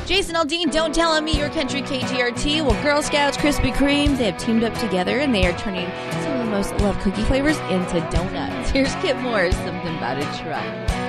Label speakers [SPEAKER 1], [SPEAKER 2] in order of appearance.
[SPEAKER 1] Jason Aldean, Don't Tell On Me, Your Country KGRT. Well, Girl Scouts Krispy Kreme, they have teamed up together and they are turning some of the most loved cookie flavors into donuts. Here's Kip Moore's Something About a Truck.